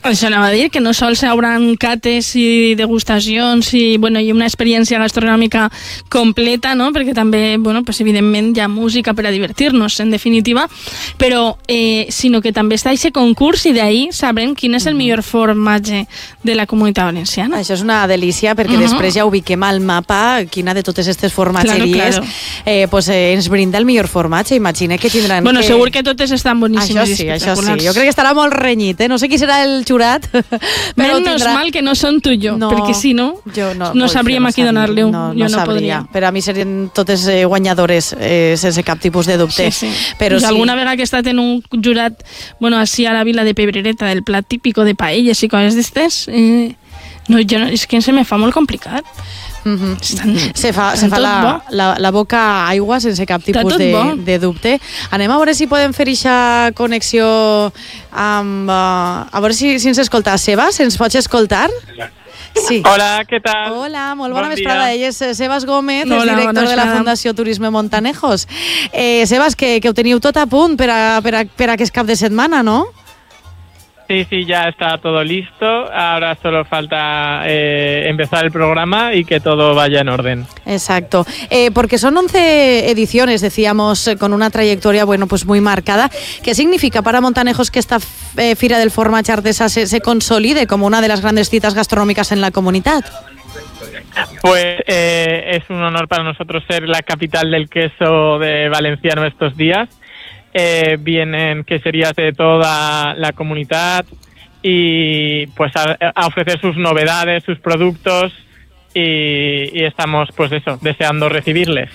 Això anava a dir, que no sols hi haurà cates i degustacions i una experiència gastronòmica completa, no? Perquè també, pues, evidentment, hi ha música per a divertir-nos, en definitiva, però sinó que també està aquest concurs i d'ahir sabrem quin és el millor formatge de la Comunitat Valenciana. Això és una delícia, perquè després ja ubiquem al mapa quina de totes aquestes formatgeries pues, ens brinda el millor formatge. Imagina que tindran... Segur que totes estan boníssimes. Això sí. Jo crec que estarà molt renyit, No sé qui serà el jurat, però Menos mal que no són tu i jo, perquè si no, no sabríem a qui donar-li. No sabria. Per a mi serien totes guanyadores sense cap tipus de dubte. Sí. Però si alguna vegada que he estat en un jurat, així a la vila de Pebrereta, del plat típico de paelles i coses d'estes, és que se me fa molt complicat. Se fa la boca aigua sense cap tipus de dubte. Anem a veure si podem fer aquesta connexió amb... a veure si ens escolta. Sebas, ens pots escoltar? Sí. Hola, què tal? Hola, molt bona vesprada. Ell és Sebas Gómez, és director de la Fundació Turisme Montanejos. Sebas, que ho teniu tot a punt per a aquest cap de setmana, no? Sí, ya está todo listo. Ahora solo falta empezar el programa y que todo vaya en orden. Exacto. Porque son 11 ediciones, decíamos, con una trayectoria pues muy marcada. ¿Qué significa para Montanejos que esta Fira del Formatge Artesà se consolide como una de las grandes citas gastronómicas en la comunidad? Pues es un honor para nosotros ser la capital del queso de valenciano estos días. Vienen queserías de toda la comunidad y pues a ofrecer sus novedades, sus productos y estamos pues deseando recibirles.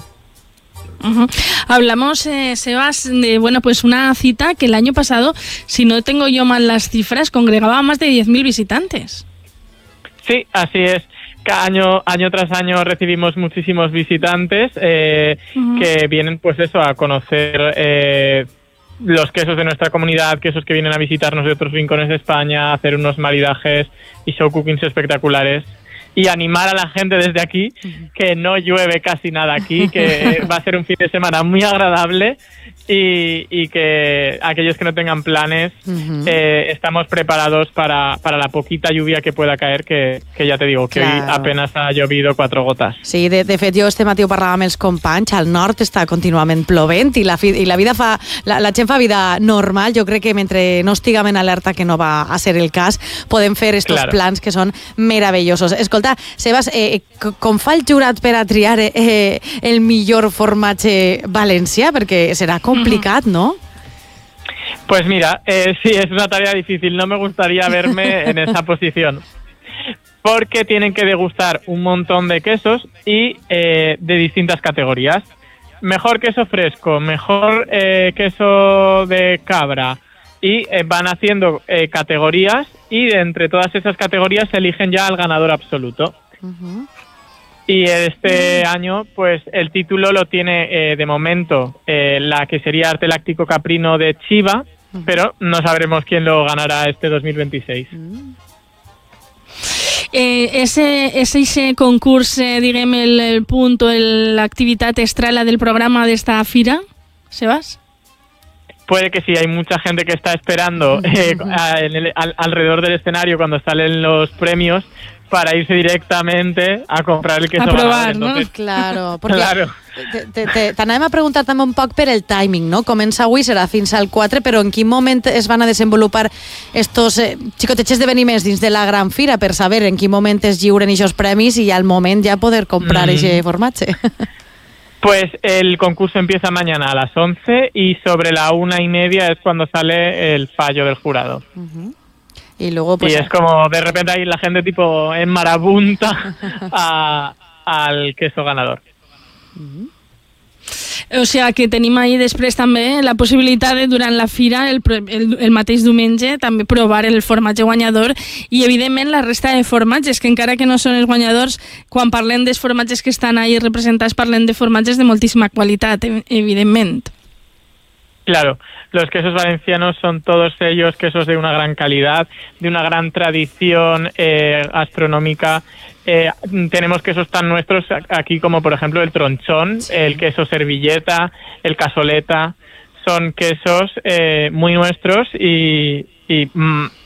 Hablamos, Sebas, de pues una cita que el año pasado, si no tengo yo mal las cifras, congregaba a más de 10.000 visitantes. Sí, así es. Año tras año recibimos muchísimos visitantes que vienen pues a conocer los quesos de nuestra comunidad, quesos que vienen a visitarnos de otros rincones de España, a hacer unos maridajes y show cookings espectaculares y animar a la gente desde aquí que no llueve casi nada aquí, que va a ser un fin de semana muy agradable y que aquellos que no tengan planes estamos preparados para la poquita lluvia que pueda caer, que ja te digo, que hoy apenas ha llovido 4 gotes. Sí, de fet jo este matí ho parlava amb els companys, al nord està contínuament plovent i la vida la gent fa vida normal. Jo crec que mentre no estiguem en alerta, que no va a ser el cas, podem fer estos plans que són meravellosos. Escolta, Sebas, com fa el jurat per a triar el millor formatge valencià? Perquè serà complicat, ¿no? Pues mira, sí, es una tarea difícil. No me gustaría verme en esa posición. Porque tienen que degustar un montón de quesos y de distintas categorías. Mejor queso fresco, mejor queso de cabra. Y van haciendo categorías y de entre todas esas categorías se eligen ya al ganador absoluto. Y este año, pues el título lo tiene de momento la quesería Arte Láctico Caprino de Chiva, pero no sabremos quién lo ganará este 2026. Ese concurs, diguem, el punt o l'activitat estrella del programa d'esta fira, Sebas? Puede que sí, hay mucha gente que está esperando alrededor del escenario cuando salen los premios para irse directamente a comprar el queso. A provar, Entonces, ¿no? Claro, perquè t'anàvem a preguntar també un poc per el timing, no? Comença avui, serà fins al 4, però en quin moment es van a desenvolupar estos xicotets esdeveniments dins de la gran fira per saber en quin moment es lliuren aquests premis i al moment ja poder comprar aquest formatge? Pues el concurso empieza mañana a las 11 y sobre la 1:30 es cuando sale el fallo del jurado. Y luego pues... Y es como de repente ahí la gente tipo en marabunta al queso ganador. O sigui que tenim ahir després també la possibilitat de, durant la fira, el mateix diumenge, també provar el formatge guanyador i, evidentment, la resta de formatges, que encara que no són els guanyadors, quan parlem dels formatges que estan ahí representats, parlem de formatges de moltíssima qualitat, evidentment. Claro, los quesos valencianos son todos ellos quesos de una gran calidad, de una gran tradición gastronómica. Tenemos quesos tan nuestros aquí como, por ejemplo, el tronchón, el queso servilleta, el casoleta. Son quesos muy nuestros y